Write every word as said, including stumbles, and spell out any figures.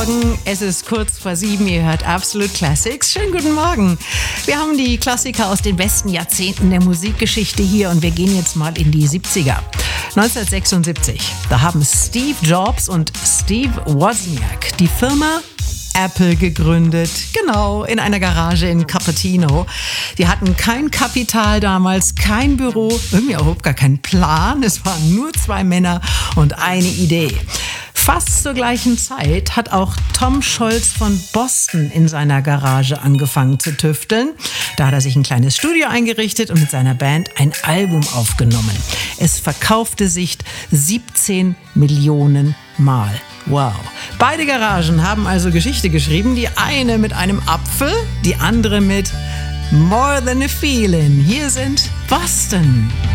Morgen. Es ist kurz vor sieben. Ihr hört Absolute Classics. Schönen guten Morgen. Wir haben die Klassiker aus den besten Jahrzehnten der Musikgeschichte hier und wir gehen jetzt mal in die siebziger. neunzehnhundertsechsundsiebzig. Da haben Steve Jobs und Steve Wozniak die Firma Apple gegründet, genau, in einer Garage in Cupertino. Die hatten kein Kapital damals, kein Büro, irgendwie überhaupt gar keinen Plan. Es waren nur zwei Männer und eine Idee. Fast zur gleichen Zeit hat auch Tom Scholz von Boston in seiner Garage angefangen zu tüfteln. Da hat er sich ein kleines Studio eingerichtet und mit seiner Band ein Album aufgenommen. Es verkaufte sich siebzehn Millionen Mal. Wow. Beide Garagen haben also Geschichte geschrieben. Die eine mit einem Apfel, die andere mit More Than a Feeling. Hier sind Boston.